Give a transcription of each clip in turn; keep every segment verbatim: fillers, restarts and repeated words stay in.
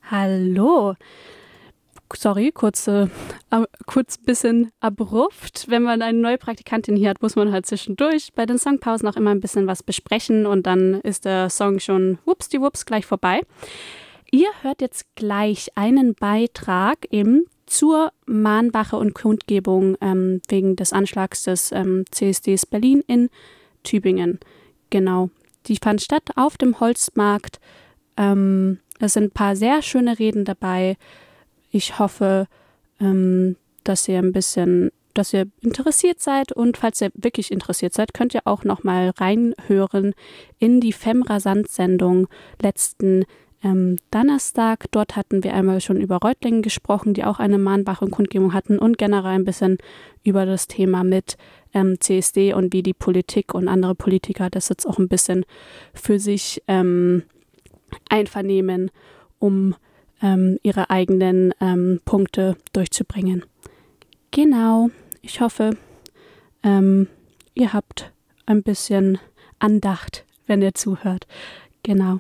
Hallo. Sorry, kurz, äh, kurz bisschen abrupt. Wenn man eine neue Praktikantin hier hat, muss man halt zwischendurch bei den Songpausen auch immer ein bisschen was besprechen und dann ist der Song schon wupsdiwups gleich vorbei. Ihr hört jetzt gleich einen Beitrag eben zur Mahnwache und Kundgebung ähm, wegen des Anschlags des ähm, C S Ds Berlin in Tübingen. Genau, die fand statt auf dem Holzmarkt. Ähm, es sind ein paar sehr schöne Reden dabei. Ich hoffe, ähm, dass ihr ein bisschen, dass ihr interessiert seid und falls ihr wirklich interessiert seid, könnt ihr auch noch mal reinhören in die Femrasant-Sendung letzten ähm, Donnerstag. Dort hatten wir einmal schon über Reutlingen gesprochen, die auch eine Mahnwache und Kundgebung hatten und generell ein bisschen über das Thema mit ähm, C S D und wie die Politik und andere Politiker das jetzt auch ein bisschen für sich ähm, einvernehmen, um ähm, ihre eigenen ähm, Punkte durchzubringen. Genau, ich hoffe, ähm, ihr habt ein bisschen Andacht, wenn ihr zuhört. Genau.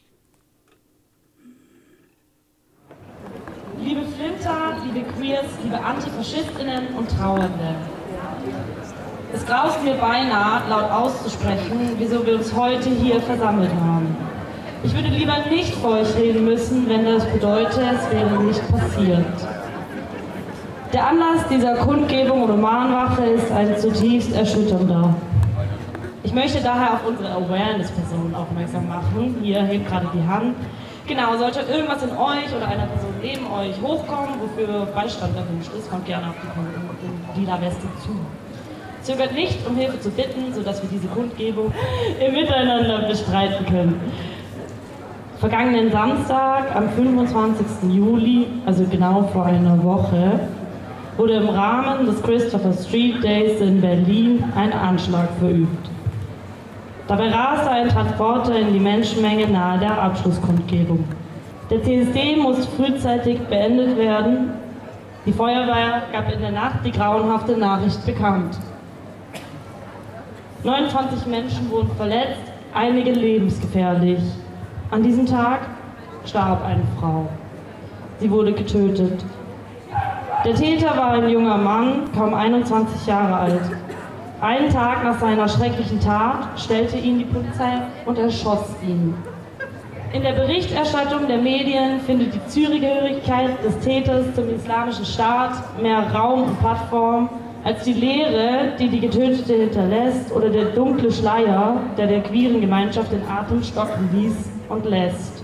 Liebe Flinter, liebe Queers, liebe Antifaschistinnen und Trauernde. Es graust mir beinahe, laut auszusprechen, wieso wir uns heute hier versammelt haben. Ich würde lieber nicht vor euch reden müssen, wenn das bedeutet, es wäre nicht passiert. Der Anlass dieser Kundgebung oder Mahnwache ist ein zutiefst erschütternder. Ich möchte daher auf unsere Awareness-Person aufmerksam machen. Hier hebt gerade die Hand. Genau, sollte irgendwas in euch oder einer Person neben euch hochkommen, wofür Beistand erwünscht ist, kommt gerne auf die lila Weste zu. Zögert nicht, um Hilfe zu bitten, sodass wir diese Kundgebung im Miteinander bestreiten können. Vergangenen Samstag, am fünfundzwanzigsten Juli, also genau vor einer Woche, wurde im Rahmen des Christopher Street Days in Berlin ein Anschlag verübt. Dabei raste ein Transporter in die Menschenmenge nahe der Abschlusskundgebung. Der C S D musste frühzeitig beendet werden. Die Feuerwehr gab in der Nacht die grauenhafte Nachricht bekannt. neunundzwanzig Menschen wurden verletzt, einige lebensgefährlich. An diesem Tag starb eine Frau. Sie wurde getötet. Der Täter war ein junger Mann, kaum einundzwanzig Jahre alt. Einen Tag nach seiner schrecklichen Tat stellte ihn die Polizei und erschoss ihn. In der Berichterstattung der Medien findet die Zugehörigkeit des Täters zum Islamischen Staat mehr Raum und Plattform als die Lehre, die die Getötete hinterlässt, oder der dunkle Schleier, der der queeren Gemeinschaft den Atem stocken ließ und lässt.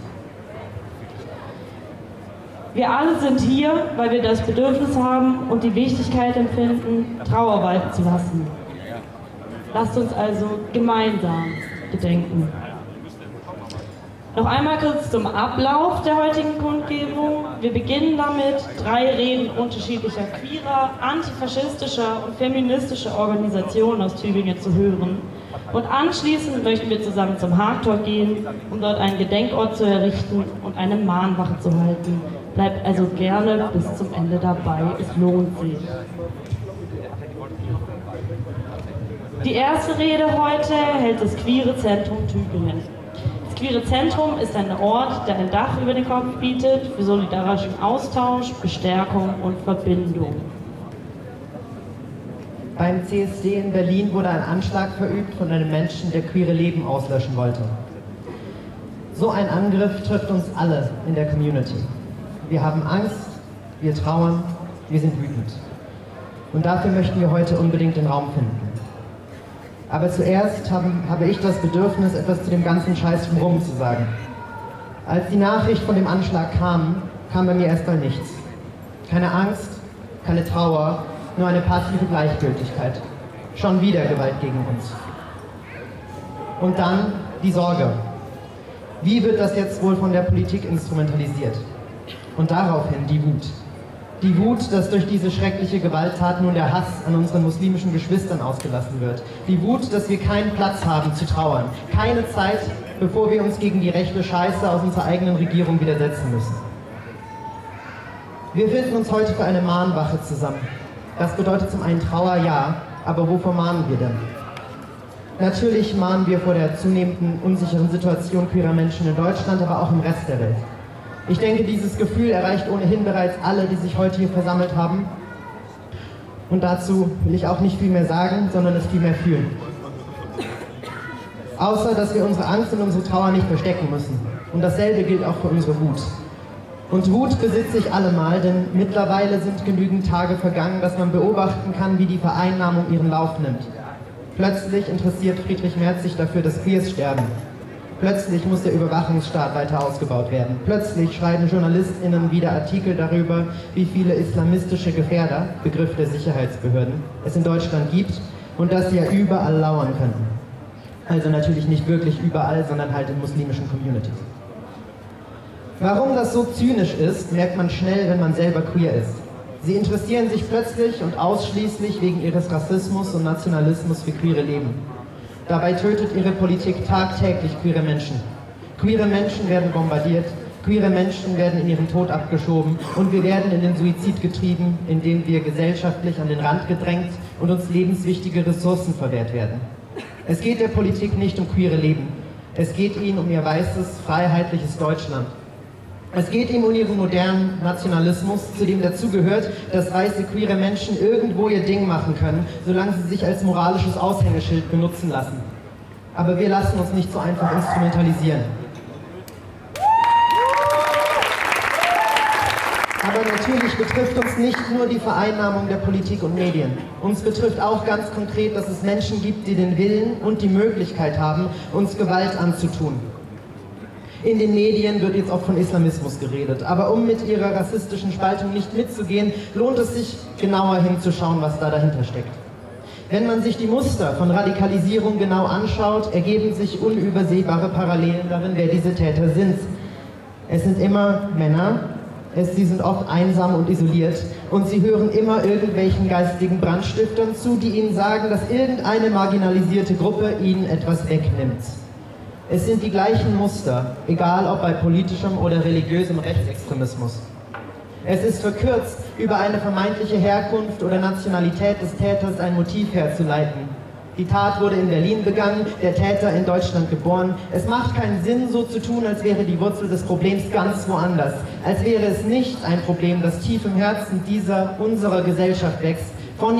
Wir alle sind hier, weil wir das Bedürfnis haben und die Wichtigkeit empfinden, Trauer walten zu lassen. Lasst uns also gemeinsam gedenken. Noch einmal kurz zum Ablauf der heutigen Kundgebung. Wir beginnen damit, drei Reden unterschiedlicher queerer, antifaschistischer und feministischer Organisationen aus Tübingen zu hören. Und anschließend möchten wir zusammen zum Hagtor gehen, um dort einen Gedenkort zu errichten und eine Mahnwache zu halten. Bleibt also gerne bis zum Ende dabei, es lohnt sich. Die erste Rede heute hält das Queere Zentrum Tübingen. Das Queere Zentrum ist ein Ort, der ein Dach über den Kopf bietet für solidarischen Austausch, Bestärkung und Verbindung. Beim C S D in Berlin wurde ein Anschlag verübt von einem Menschen, der queere Leben auslöschen wollte. So ein Angriff trifft uns alle in der Community. Wir haben Angst, wir trauern, wir sind wütend. Und dafür möchten wir heute unbedingt den Raum finden. Aber zuerst haben, habe ich das Bedürfnis, etwas zu dem ganzen Scheiß drumherum zu sagen. Als die Nachricht von dem Anschlag kam, kam bei mir erstmal nichts. Keine Angst, keine Trauer, nur eine passive Gleichgültigkeit. Schon wieder Gewalt gegen uns. Und dann die Sorge. Wie wird das jetzt wohl von der Politik instrumentalisiert? Und daraufhin die Wut. Die Wut, dass durch diese schreckliche Gewalttat nun der Hass an unseren muslimischen Geschwistern ausgelassen wird. Die Wut, dass wir keinen Platz haben zu trauern. Keine Zeit, bevor wir uns gegen die rechte Scheiße aus unserer eigenen Regierung widersetzen müssen. Wir finden uns heute für eine Mahnwache zusammen. Das bedeutet zum einen Trauer, ja, aber wovor mahnen wir denn? Natürlich mahnen wir vor der zunehmenden unsicheren Situation queerer Menschen in Deutschland, aber auch im Rest der Welt. Ich denke, dieses Gefühl erreicht ohnehin bereits alle, die sich heute hier versammelt haben. Und dazu will ich auch nicht viel mehr sagen, sondern es viel mehr fühlen. Außer, dass wir unsere Angst und unsere Trauer nicht verstecken müssen. Und dasselbe gilt auch für unsere Wut. Und Wut besitze ich allemal, denn mittlerweile sind genügend Tage vergangen, dass man beobachten kann, wie die Vereinnahmung ihren Lauf nimmt. Plötzlich interessiert Friedrich Merz sich dafür, dass Queers sterben. Plötzlich muss der Überwachungsstaat weiter ausgebaut werden. Plötzlich schreiben JournalistInnen wieder Artikel darüber, wie viele islamistische Gefährder, Begriff der Sicherheitsbehörden, es in Deutschland gibt und dass sie ja überall lauern könnten. Also natürlich nicht wirklich überall, sondern halt in muslimischen Communities. Warum das so zynisch ist, merkt man schnell, wenn man selber queer ist. Sie interessieren sich plötzlich und ausschließlich wegen ihres Rassismus und Nationalismus für queere Leben. Dabei tötet ihre Politik tagtäglich queere Menschen. Queere Menschen werden bombardiert, queere Menschen werden in ihren Tod abgeschoben und wir werden in den Suizid getrieben, indem wir gesellschaftlich an den Rand gedrängt und uns lebenswichtige Ressourcen verwehrt werden. Es geht der Politik nicht um queere Leben. Es geht ihnen um ihr weißes, freiheitliches Deutschland. Es geht ihm um ihren modernen Nationalismus, zu dem dazugehört, dass weiße queere Menschen irgendwo ihr Ding machen können, solange sie sich als moralisches Aushängeschild benutzen lassen. Aber wir lassen uns nicht so einfach instrumentalisieren. Aber natürlich betrifft uns nicht nur die Vereinnahmung der Politik und Medien. Uns betrifft auch ganz konkret, dass es Menschen gibt, die den Willen und die Möglichkeit haben, uns Gewalt anzutun. In den Medien wird jetzt auch von Islamismus geredet, aber um mit ihrer rassistischen Spaltung nicht mitzugehen, lohnt es sich, genauer hinzuschauen, was da dahinter steckt. Wenn man sich die Muster von Radikalisierung genau anschaut, ergeben sich unübersehbare Parallelen darin, wer diese Täter sind. Es sind immer Männer, es, sie sind oft einsam und isoliert und sie hören immer irgendwelchen geistigen Brandstiftern zu, die ihnen sagen, dass irgendeine marginalisierte Gruppe ihnen etwas wegnimmt. Es sind die gleichen Muster, egal ob bei politischem oder religiösem Rechtsextremismus. Es ist verkürzt, über eine vermeintliche Herkunft oder Nationalität des Täters ein Motiv herzuleiten. Die Tat wurde in Berlin begangen, der Täter in Deutschland geboren. Es macht keinen Sinn, so zu tun, als wäre die Wurzel des Problems ganz woanders. Als wäre es nicht ein Problem, das tief im Herzen dieser, unserer Gesellschaft wächst,